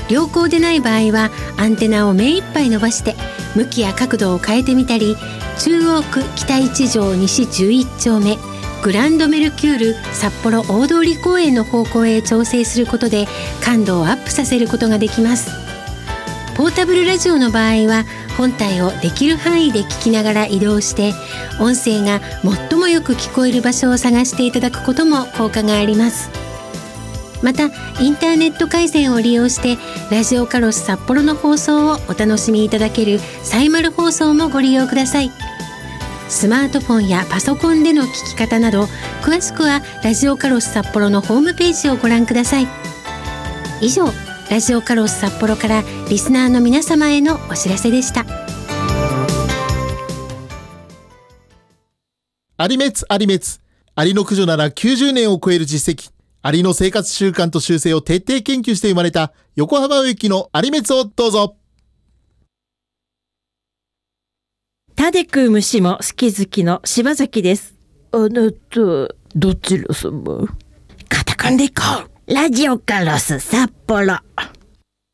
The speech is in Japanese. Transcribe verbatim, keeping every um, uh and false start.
良好でない場合はアンテナを目いっぱい伸ばして向きや角度を変えてみたり、中央区北一条西じゅういち丁目グランドメルキュール札幌大通公園の方向へ調整することで感度をアップさせることができます。ポータブルラジオの場合は本体をできる範囲で聞きながら移動して音声が最もよく聞こえる場所を探していただくことも効果があります。またインターネット回線を利用してラジオカロス札幌の放送をお楽しみいただけるサイマル放送もご利用ください。スマートフォンやパソコンでの聞き方など詳しくはラジオカロス札幌のホームページをご覧ください。以上、ラジオカロス札幌からリスナーの皆様へのお知らせでした。 アリメツアリメツ、アリの駆除ならきゅうじゅうねんを超える実績、アリの生活習慣と習性を徹底研究して生まれた横浜植木のアリメツをどうぞ。 歯で食う虫も好き好きの柴崎です。 あなたどちら様？ 肩組んでいこう。ラジオカロス札幌。